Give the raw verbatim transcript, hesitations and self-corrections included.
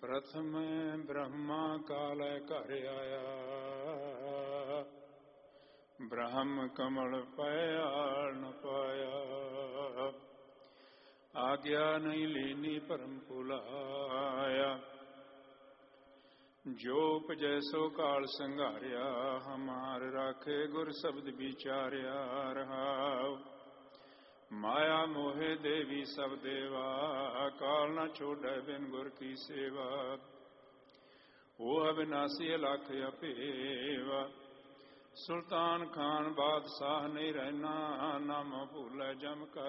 ਪ੍ਰਥਮ ਬ੍ਰਹਮਾ ਕਾਲੈ ਘਰ ਆਇਆ, ਬ੍ਰਹਮ ਕਮਲ ਪਇਆਲ ਨ ਪਾਇਆ। ਆਗਿਆ ਨਹੀਂ ਲੀਨੀ ਭਰਮ ਭੁਲਾਇਆ, ਜੋ ਉਪਜੈ ਸੋ ਕਾਲ ਸੰਘਾਰਿਆ। ਹਮਾਰ ਰਾਖੇ ਗੁਰ ਸ਼ਬਦ ਵਿਚਾਰਿਆ ਰਹਾਉ, ਮਾਇਆ ਮੋਹਿ ਦੇਵੀ ਸਭ ਦੇਵਾ। ਕਾਲ ਨ ਛੋੜੈ ਬਿਨ ਗੁਰ ਕੀ ਸੇਵਾ, ਉਹ ਅਬਿਨਾਸੀ ਅਲਖ ਅਪੇਵਾ। ਸੁਲਤਾਨ ਖਾਨ ਬਾਦਸ਼ਾਹ ਨਹੀਂ ਰਹਿਣਾ, ਨਾਮ ਭੂਲੈ ਜਮ ਕਾ